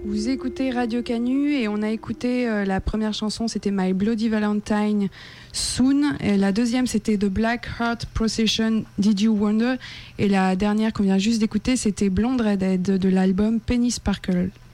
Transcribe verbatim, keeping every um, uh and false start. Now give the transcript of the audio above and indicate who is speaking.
Speaker 1: Vous écoutez Radio Canu et on a écouté euh, la première chanson, c'était My Bloody Valentine Soon, et la deuxième c'était The Black Heart Procession Did You Wonder, et la dernière qu'on vient juste d'écouter c'était Blonde Redhead de l'album Penny Sparkle.